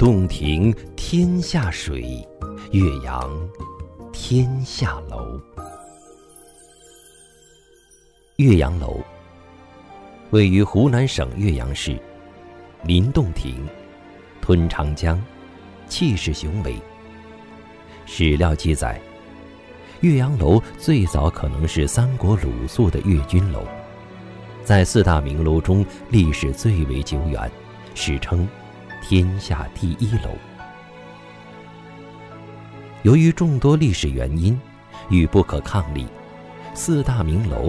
洞庭天下水，岳阳天下楼。岳阳楼位于湖南省岳阳市，临洞庭，吞长江，气势雄伟。史料记载，岳阳楼最早可能是三国鲁肃的岳军楼，在四大名楼中历史最为久远，史称天下第一楼。由于众多历史原因与不可抗力，四大名楼